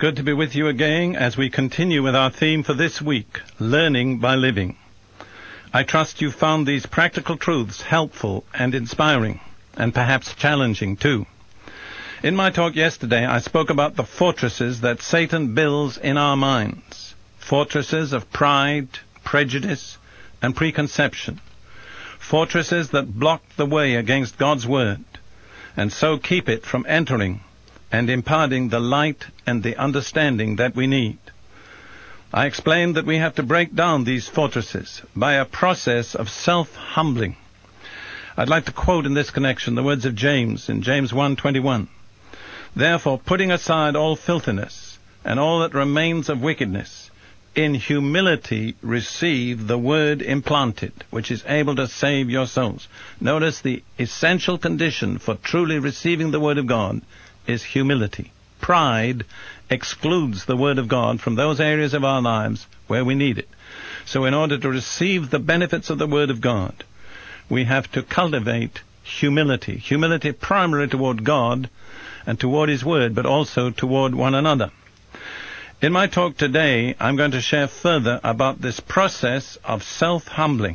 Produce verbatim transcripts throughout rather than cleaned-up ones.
good to be with you again as we continue with our theme for this week, Learning by Living. I trust you found these practical truths helpful and inspiring, and perhaps challenging too. In my talk yesterday, I spoke about the fortresses that Satan builds in our minds, fortresses of pride, prejudice, and preconception, fortresses that block the way against God's Word, and so keep it from entering and imparting the light and the understanding that we need. I explained that we have to break down these fortresses by a process of self-humbling. I'd like to quote in this connection the words of James in James one twenty-one. Therefore, putting aside all filthiness and all that remains of wickedness, in humility receive the word implanted, which is able to save your souls. Notice the essential condition for truly receiving the word of God is humility. Pride excludes the Word of God from those areas of our lives where we need it. So in order to receive the benefits of the Word of God, we have to cultivate humility. Humility primarily toward God and toward His Word, but also toward one another. In my talk today, I'm going to share further about this process of self-humbling.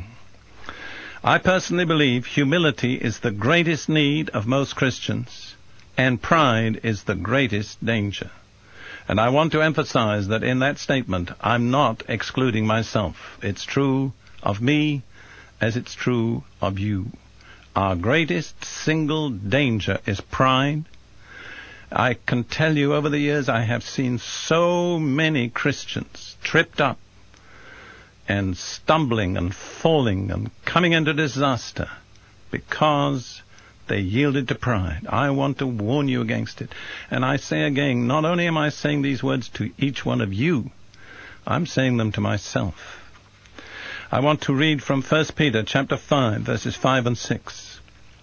I personally believe humility is the greatest need of most Christians, and pride is the greatest danger. And I want to emphasize that in that statement, I'm not excluding myself. It's true of me as it's true of you. Our greatest single danger is pride. I can tell you over the years I have seen so many Christians tripped up and stumbling and falling and coming into disaster because they yielded to pride. I want to warn you against it. And I say again, not only am I saying these words to each one of you, I'm saying them to myself. I want to read from First Peter chapter five, verses five and six.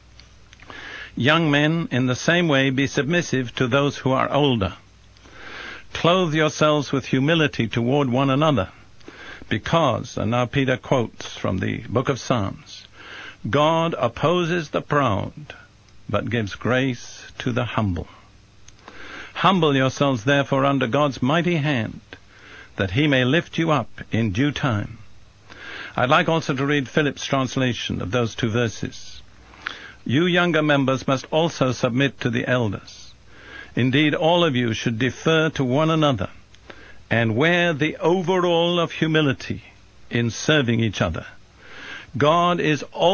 Young men, in the same way, be submissive to those who are older. Clothe yourselves with humility toward one another, because, and now Peter quotes from the book of Psalms, God opposes the proud, but gives grace to the humble. Humble yourselves, therefore, under God's mighty hand, that He may lift you up in due time. I'd like also to read Philip's translation of those two verses. You younger members must also submit to the elders. Indeed, all of you should defer to one another and wear the overall of humility in serving each other. God is all